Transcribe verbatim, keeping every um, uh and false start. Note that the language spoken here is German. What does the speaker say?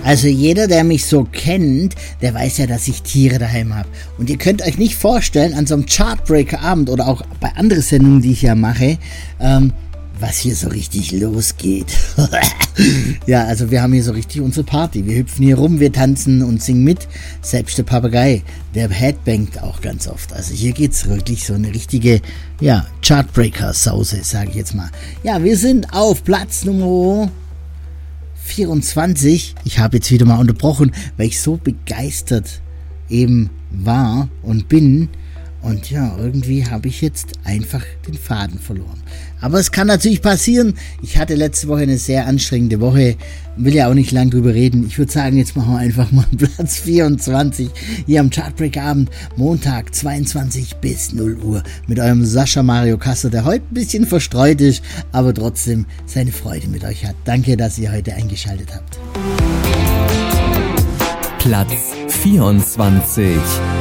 Also jeder, der mich so kennt, der weiß ja, dass ich Tiere daheim habe. Und ihr könnt euch nicht vorstellen, an so einem Chartbreaker-Abend oder auch bei anderen Sendungen, die ich ja mache, ähm, was hier so richtig losgeht. Ja, also wir haben hier so richtig unsere Party. Wir hüpfen hier rum, wir tanzen und singen mit. Selbst der Papagei, der headbangt auch ganz oft. Also hier geht's wirklich so eine richtige, ja, Chartbreaker-Sause, sage ich jetzt mal. Ja, wir sind auf Platz Nummer vierundzwanzig. Ich habe jetzt wieder mal unterbrochen, weil ich so begeistert eben war und bin. Und ja, irgendwie habe ich jetzt einfach den Faden verloren. Aber es kann natürlich passieren. Ich hatte letzte Woche eine sehr anstrengende Woche. Will ja auch nicht lang drüber reden. Ich würde sagen, jetzt machen wir einfach mal Platz vierundzwanzig hier am Chartbreaker-Abend. Montag zweiundzwanzig bis null Uhr mit eurem Sascha Mario Kassel, der heute ein bisschen verstreut ist, aber trotzdem seine Freude mit euch hat. Danke, dass ihr heute eingeschaltet habt. Platz vierundzwanzig.